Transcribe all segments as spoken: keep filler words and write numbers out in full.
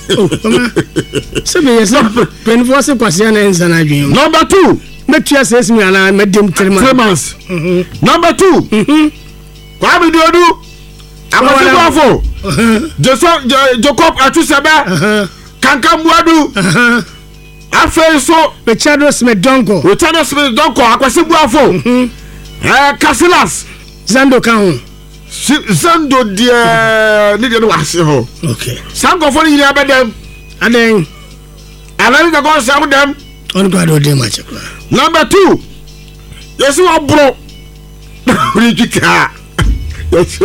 So be yes, pen for se kwase na ensa na adwen. Number two. Metua says me ala medem three months. Mm-hmm. Number two. Mhm. Kwa bi diodu. Akwasifo. Joso Jacob Atusaba. Uh-huh. Kankan Buadu. Uh-huh. Afe so Richard Smith Donko. Richard Smith Donko akwasibuafo. Mhm. Eh Casillas. Zando kan. Zando dia ni dia no wase ho. Okay. Sango for ni abedem. Aden. Alani ka go sam dem. On go do dem match. Number two. Yes we bro. Rijika. Yes.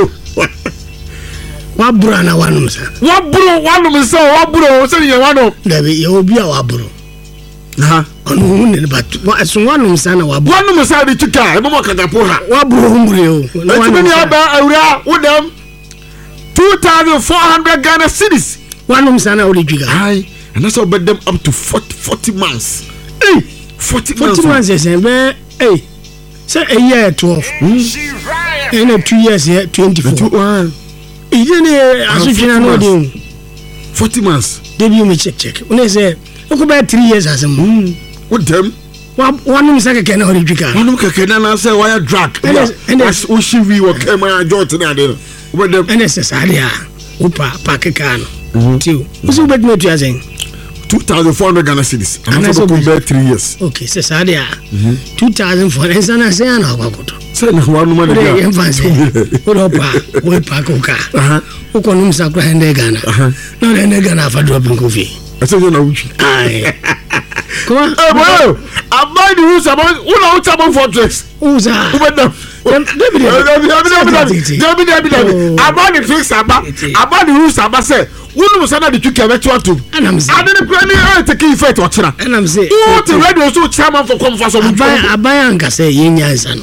Wa bro na wanum sa. Wa bro wanum sa wa bro so ye wanum. Dabi ye obi a wa bro. Ha. Onu ne ba wa so wanum sa na wa bro. Wanum sa di tika e mo katapo ha. Wa bro humre o. Na wanum aba awura wodam two thousand four hundred Ghana cedis. Wanum sa na o di twiga. Ai, and that's about them up to forty, forty months. Hey, forty, forty months is be hey. Say a year twelve. Hmm? In a two years here twenty-four. Ijene asujina no dem forty months. Debi me check check. Una say oko ba three years asem. Mm. What them? Wa wanu misa keke na orijika. Wanu keke na na say wire drag. As ushivi wo kema jot na de. What them? N S S adia. Upa pakeka no. Tiu. Usu bet me tu azen. two thousand four hundred Ghana cedis. And also go back three years. Okay, so sadia. two thousand four hundred sana say na kwakoto. Say na wanu ma de. Ye mfanse. Opa, we pakoka. Aha. Uko numsa kwa hende Ghana. Aha. No hende Ghana fa drop nkofi. Ese je na uchi. Ai. Come Eh bro, abide the rules about una ucha fortress. Uza. Ubeda. David David David David David about the things about about the rules about say wonu sana the twika be to and I'm saying adene plani e take effect o kira and I'm saying what the radio so chairman for come for so abaya abaya nka say yenya nsa no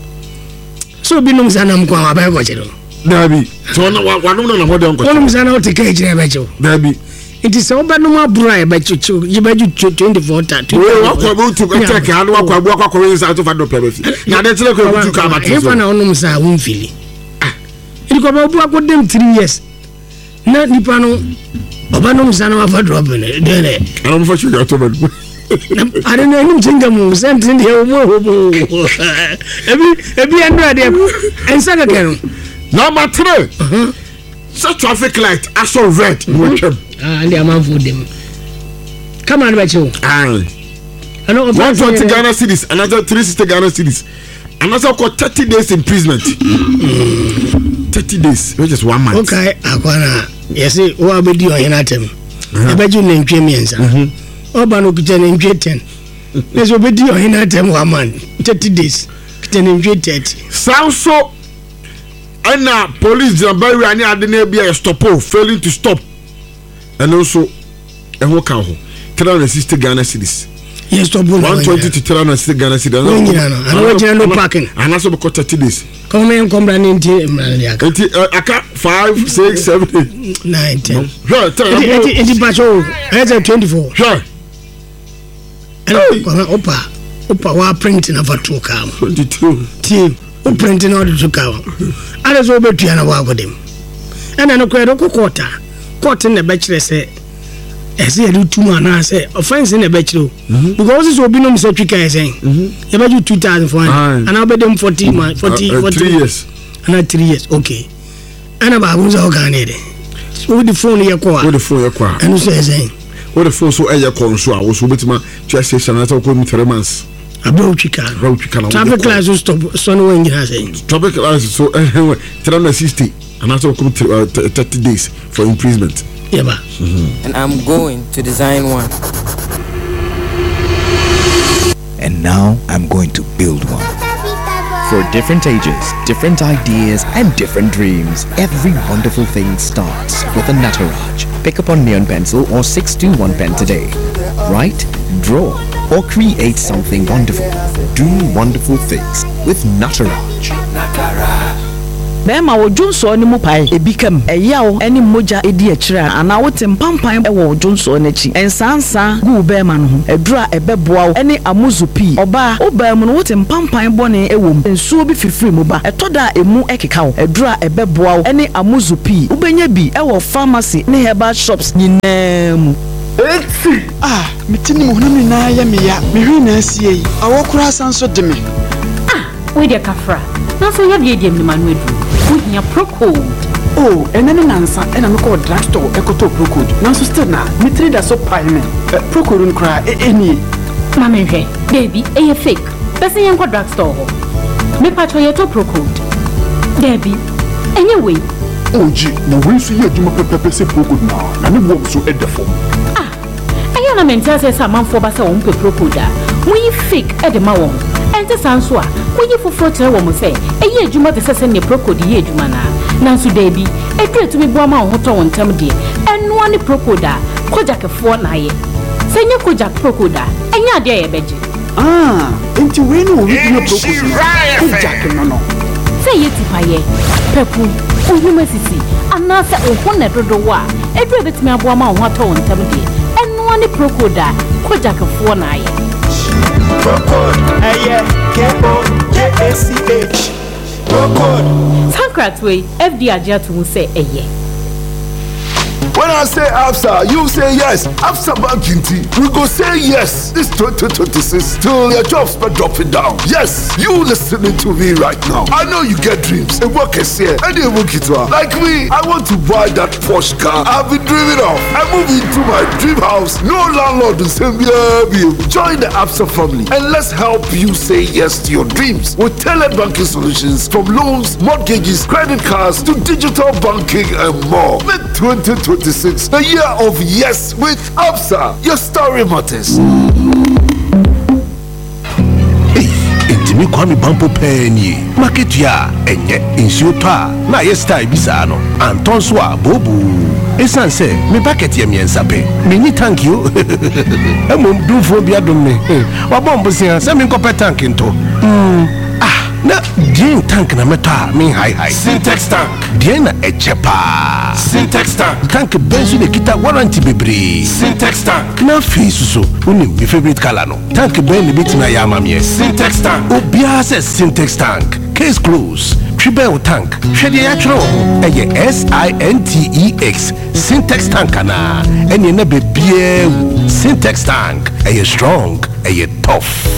so bi num sana mko abaya ko kiro dabi so na wa no na ho de nko wonu sana o take ejire be kiro dabi it is so bad no ma bura e be chichu you be twenty-four ta we wa ko be to attack anu wa ko abu akwa ko yin sa to fa do pe be fi na de tele ko tu ka ba to so e fa na onum sa won fili ah it ko be obu akodem three years na nipa no oba no msa na wa fa drop ne de ne ana mo fa sugar to ba are na nim chinga mu sent in here mo ho ebi ebi ando ade ensa ka kenu number three uh-huh. So traffic light aso red mm-hmm. Ah and am for them come on bacho ah ano one twenty Ghana cedis another three sixty Ghana cedis another got thirty days imprisonment thirty days which is one month. Okay akwana yes o abedi o yenatem abeju na ntwe mienza oba no kuje na ntwe ten yes obedi o yenatem one month thirty days kuje na ntwe thirty sound so ana police jambari ani ade na bia stop failing to stop and also ehwo kan ho three hundred sixty Ghana cedis. Yes, to one twenty to three hundred sixty Ghana cedis. No, no, no, no parking. And also because thirty days. Come in, come down into Maliaka. Aka five, six, seven, eight, nine, ten. Sure, tell me. It is patrol. It's a twenty-four. Sure. Opa, opa, wa printing of a two car. Twenty-two. Team, who printing out the two car. Others over to an hour with him. And then a crowd of quarter. Quarter in the bachelor say. I say do two man I say offense in the bachelor because this will be no mistake I say you bet two thousand four hundred and I bet them forty man forty forty years and three years okay and about who's all can it with the phone here kwa with the phone here kwa and so saying with the phone so eh kwa so I was betima just say na talk with three months about chika about chika traffic lights so stop so no when you say traffic lights so three hundred sixty and I talk with thirty days for imprisonment. Yeah, mm-hmm. And I'm going to design one. And now I'm going to build one. For different ages, different ideas, and different dreams, every wonderful thing starts with a Nataraj. Pick up on neon pencil or six two one pen today. Write, draw, or create something wonderful. Do wonderful things with Nataraj. bema wo dwonso ne mu pai ebi kam eyawo ene moja edi akira ana wote mpampan e wo dwonso ne chi ensansa gu bema no ho edura ebeboa ene amuzupi oba obam no wote mpampan bone ewom ensuo bi fifiri mu ba etoda emu ekeka wo edura ebeboa ene amuzupi ubenya bi e wo pharmacy ne herbal shops nyinam Eti ah mitini mo hunu na ya me ya me hwi na asie yi awokura sanso de me ah we de kafra na so ya de de me manu edu we nya procode oh enene nansa ena me ko drugstore ekoto procode na so still na mitri da so pai me procode nkra eni na me hwe baby e ye fake bese yen ko drugstore ho me pacho ye to procode baby enye we oji na we so ye djuma pepepe se procode na na ne wo so edefo na mentia say sa manfo ba say won pe procode a we fake e de ma won ente sanso a we foforo tere wo mo say e ye adwuma de sese ne procode ye adwuma na nanso da bi e kretu mi bo ma ho to won tam de eno ani procode a kojakefo na ye se nye kojak procode a enya ade ye beje ah enti we no original procode kojak no no say ye tipa ye pepu ohuma sisi ana se ohone dodo wa e dre betimi abo ma ho to won tam de one procode kojakefo na ye procode aye kebo J A C H procode Sankrat way F D agya to say eye. When I say Absa, you say yes. Absa Bankinti, we go say yes. This twenty twenty-six till your jobs but drop it down. Yes, you listening to me right now. I know you get dreams. A work is here. And you work it well. Like me, I want to buy that Porsche car I've been dreaming of. I move into my dream house. No landlord will say, join the Absa family and let's help you say yes to your dreams with tailored banking solutions from loans, mortgages, credit cards to digital banking and more. Make twenty twenty-six the year of yes with Absa. Your story matters. Hey, intimi kwami bampo penny. Market ya enye insuta na yesta ibisano. Anton swa bobu. Esan se me packet ye miensa pe. Me ni thank you. Emom du fo bia dum me. Wa bombo se se me nkope tank nto. Mm. Na dien tank na meta me high high Syntex tank dien na echepa Syntex tank tank benzo ne kita warranty bebre Syntex tank na face so unim my favorite color no tank ben ne bitima ya mamie Syntex tank obia se Syntex tank case close triple tank hwede ya chro eye S I N T E X Syntex tank na ene na bebie Syntex tank eye strong eye tough.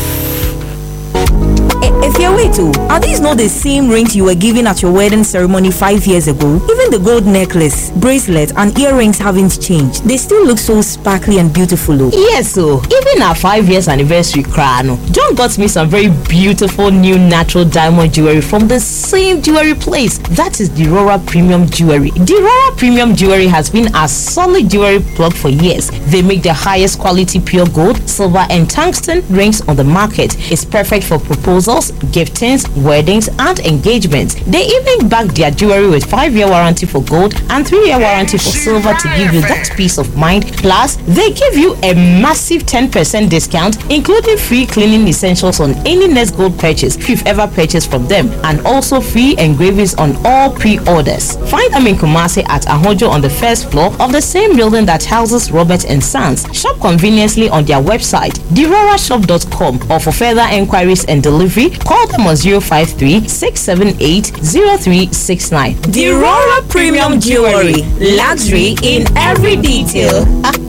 If you're waiting, are these not the same rings you were given at your wedding ceremony five years ago? Even the gold necklace, bracelet, and earrings haven't changed. They still look so sparkly and beautiful. Though. Yes, so even our five years anniversary crown, John got me some very beautiful new natural diamond jewelry from the same jewelry place. That is Dirora Premium Jewelry. Dirora Premium Jewelry has been a solid jewelry plug for years. They make the highest quality pure gold, silver, and tungsten rings on the market. It's perfect for proposals, giftings, weddings, and engagements. They even back their jewelry with five-year warranty for gold and three-year warranty for silver to give you that peace of mind. Plus, they give you a massive ten percent discount, including free cleaning essentials on any next gold purchase if you've ever purchased from them, and also free engravings on all pre-orders. Find them in Kumasi at Ahojo on the first floor of the same building that houses Robert and Sons. Shop conveniently on their website, dirora shop dot com, or for further enquiries and delivery, call them on zero five three, six seven eight, zero three six nine. Dirora Premium Jewelry. Luxury in every detail.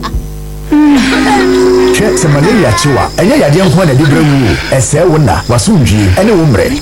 Check some malaria chiwa. Enya ya dia nko na de brewu. Ese wona wasundwie ene wo mre.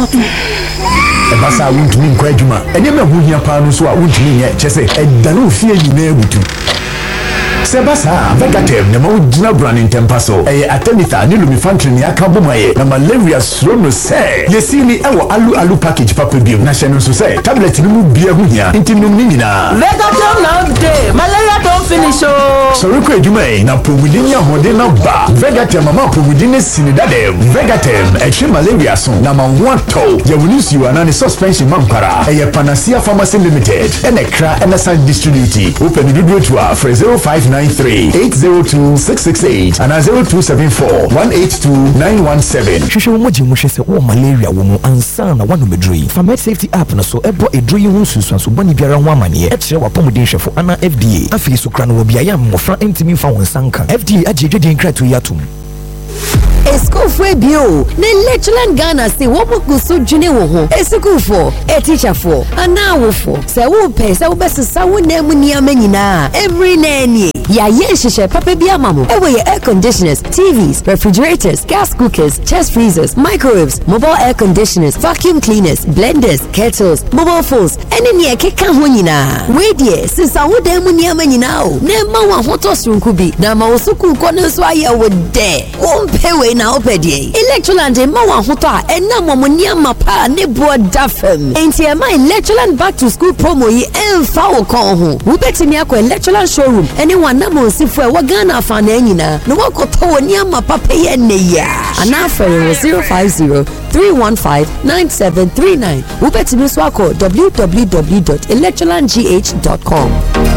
Ebasa wuntumi nkwa adwuma. Enya me hu hia pa no so a wuntumi nye chese edane ofie nyina ebutu. Sebasa Vegatem ne mo gina brand tempaso e atenita ni lumifantry ni aka bomaye na malaria sro no se yesili ewo alu alu package papa bio na hye no so se tablet ni mu bia hu hia nti num ni nyina Vegatem now day malaria don't finish show. Soroko edwuma na pomudin ya hode na ba. Vegatem mama pomudin sinidadem. Vegatem etwe malaria so na manwato. Ya wunisi wana ne suspension mampara. Eye Panacea Pharmacy Limited. Enekra Emerson Distributor. Open video to our zero five nine three eight zero two six six eight and zero two seven four one eight two nine one seven. Hwehwe mo gye mo hwe se wo malaria wo mu ansa na wano medroi. Famet Safety app na so ebo edroi ho susu so bani biara ho amane. E kire wa pomudin hwefo ana F D A. Afi so kra no bia ya mmofra ntimi fa won sanka. F D A agye dwedin krato yatum. Escofwe bio ne Lectureland Ghana say wo boku so dwene wo ho esukufo e teacher fo ana wo fo se wo pe se wo besesa wo na mu niam nyina every nanny ya ye hihye papa bi amamo e we air conditioners, T Vs, refrigerators, gas cookers, chest freezers, microwaves, mobile air conditioners, vacuum cleaners, blenders, kettles, mobile phones ene ne ekeka ho nyina we die sesa wo da mu niam nyina o na ma wa hoto sunku bi na ma wo suku ko ne so aye wo de wo mpe we na opedie Electroland ma wa hoto a ena momonia mapa ne bo dafem enti e ma Electroland back to school promo yi emfa wo kon ho wo betimi akọ Electroland showroom ene wana mo sifo e wa Ghana afa na anyina no wakoto woni amapa peye ne ya ana afere zero five zero three one five nine seven three nine wo betimi so akọ w w w dot electroland g h dot com.